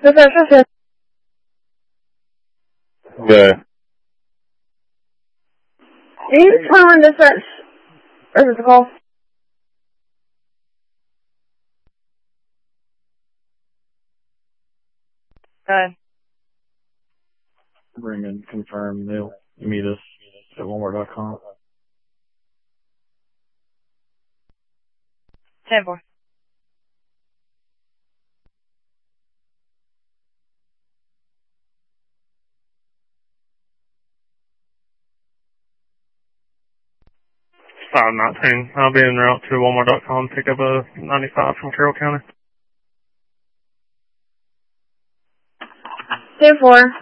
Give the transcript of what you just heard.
Dispatch. Yeah. Do you turn on dispatch? Or is it a call? Good. Bring and confirm they'll meet us at Walmart.com. 10-4. $519. I'll be en route to Walmart.com. Pick up a 95 from Carroll County. 10-4.